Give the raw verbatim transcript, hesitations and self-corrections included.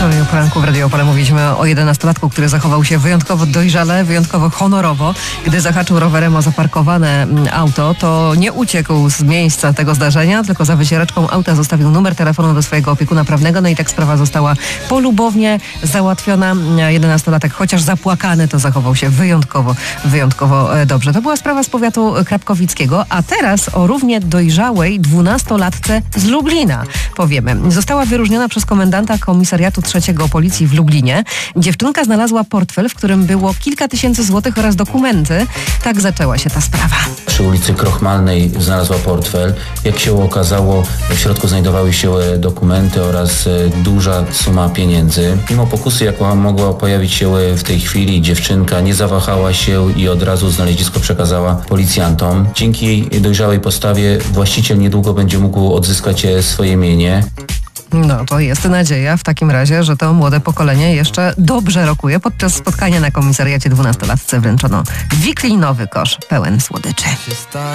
Wczoraj o poranku w Radio Opole mówiliśmy o jedenastolatku, który zachował się wyjątkowo dojrzale, wyjątkowo honorowo. Gdy zahaczył rowerem o zaparkowane auto, to nie uciekł z miejsca tego zdarzenia, tylko za wycieraczką auta zostawił numer telefonu do swojego opiekuna prawnego. No i tak sprawa została polubownie załatwiona. jedenastolatek, chociaż zapłakany, to zachował się wyjątkowo, wyjątkowo dobrze. To była sprawa z powiatu krapkowickiego, a teraz o równie dojrzałej dwunastolatce z Lublina powiemy. Została wyróżniona przez komendanta komisariatu trzeciego Policji w Lublinie. Dziewczynka znalazła portfel, w którym było kilka tysięcy złotych oraz dokumenty. Tak zaczęła się ta sprawa. Przy ulicy Krochmalnej znalazła portfel. Jak się okazało, w środku znajdowały się dokumenty oraz duża suma pieniędzy. Mimo pokusy, jaka mogła pojawić się w tej chwili, dziewczynka nie zawahała się i od razu znalezisko przekazała policjantom. Dzięki jej dojrzałej postawie właściciel niedługo będzie mógł odzyskać swoje mienie. No to jest nadzieja w takim razie, że to młode pokolenie jeszcze dobrze rokuje. Podczas spotkania na komisariacie dwunastolatce wręczono wiklinowy kosz pełen słodyczy.